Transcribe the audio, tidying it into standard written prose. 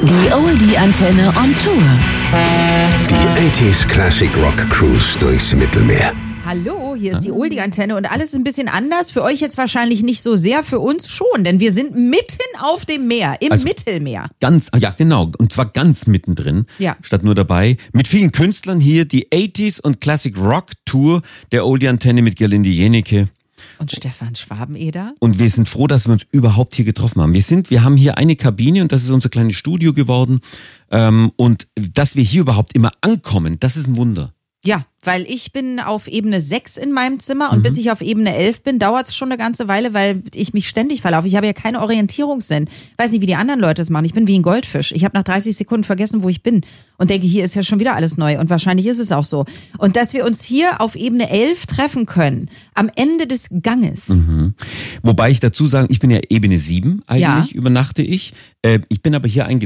Die Oldie-Antenne on Tour. Die 80s Classic Rock Cruise durchs Mittelmeer. Hallo, hier ist die Oldie-Antenne und alles ist ein bisschen anders. Für euch jetzt wahrscheinlich nicht so sehr, für uns schon, denn wir sind mitten auf dem Meer, im Mittelmeer. Ja, genau. Und zwar ganz mittendrin, statt nur dabei. Mit vielen Künstlern hier die 80s und Classic Rock Tour der Oldie-Antenne mit Gerlinde Jennecke. Und Stefan Schwabeneder. Und wir sind froh, dass wir uns überhaupt hier getroffen haben. Wir haben hier eine Kabine und das ist unser kleines Studio geworden. Und dass wir hier überhaupt immer ankommen, das ist ein Wunder. Ja, weil ich bin auf Ebene 6 in meinem Zimmer und bis ich auf Ebene 11 bin, dauert es schon eine ganze Weile, weil ich mich ständig verlaufe. Ich habe ja keine Orientierungssinn. Weiß nicht, wie die anderen Leute es machen. Ich bin wie ein Goldfisch. Ich habe nach 30 Sekunden vergessen, wo ich bin und denke, hier ist ja schon wieder alles neu und wahrscheinlich ist es auch so. Und dass wir uns hier auf Ebene 11 treffen können, am Ende des Ganges. Wobei ich dazu sagen, ich bin ja Ebene 7 eigentlich, übernachte ich. Ich bin aber hier